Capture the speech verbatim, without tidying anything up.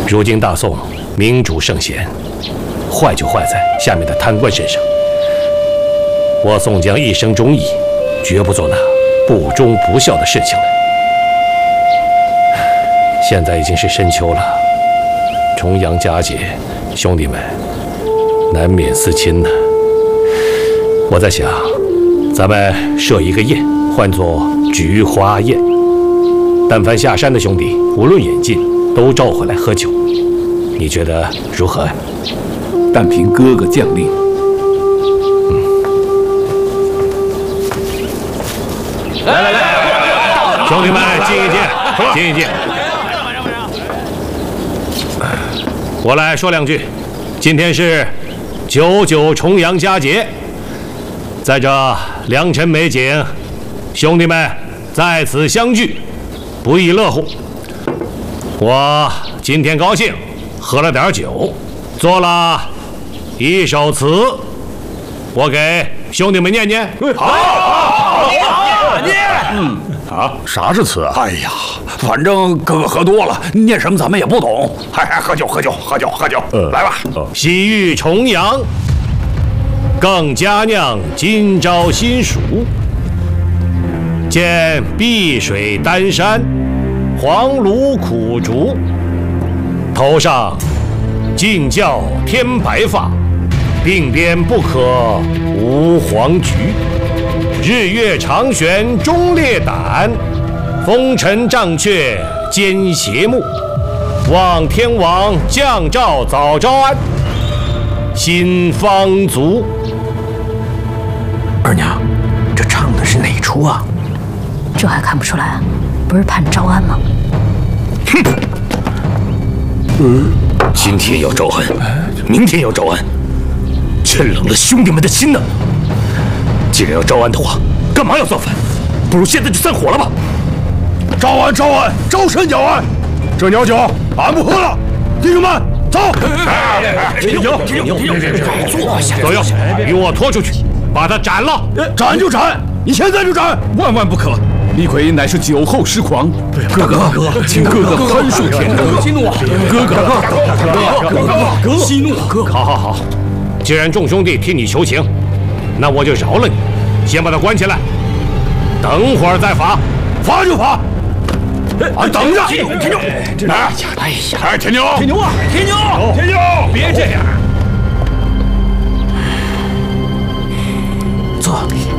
如今大宋民主圣贤，坏就坏在下面的贪官身上。我宋江一生忠义，绝不做那不忠不孝的事情了。现在已经是深秋了，重阳佳节，兄弟们难免思亲呢。我在想，咱们设一个宴，唤作菊花宴。但凡下山的兄弟，无论远近，都召回来喝酒。你觉得如何？ 但凭哥哥将令。 嗯。来来来，兄弟们敬一敬，敬一敬。我来说两句。今天是九九重阳佳节，在这良辰美景，兄弟们在此相聚，不亦乐乎。我今天高兴，喝了点酒，做了一首词，我给兄弟们念念。 好，好，好，念。 嗯， 啊，啥是词啊？哎呀，反正哥哥喝多了，念什么咱们也不懂。嗨嗨，喝酒，喝酒，喝酒，喝酒。呃，来吧。 喜遇重阳，更佳酿今朝新熟。见碧水丹山，黄芦苦竹。头上尽教添白发，鬓边不可无黄菊。日月长悬忠烈胆，风尘障却奸邪目。望天王降诏早招安，新方足。 二娘，这唱的是哪出啊？ 这还看不出来？不是盼招安吗？ 哼！嗯，今天要招安，明天要招安，劝冷了兄弟们的心呢。既然要招安的话，干嘛要造反？不如现在就散伙了吧！ 招安，招安，招神脚安！这鸟酒俺不喝了，弟兄们走！ 停停停停！坐下，左右，与我拖出去，把他斩了！ 斩就斩，你现在就斩！ 万万不可！李逵乃是酒后失狂，哥哥，请哥哥宽恕天哥。息怒啊！哥哥，哥哥，哥哥，息怒！哥， 好好好，既然众兄弟替你求情，那我就饶了你，先把他关起来，等会儿再罚。 罚就罚。哎，等着！ 铁牛，铁牛， 哎，哎呀，哎，铁牛， 铁牛啊，铁牛， 铁牛， 别这样，坐。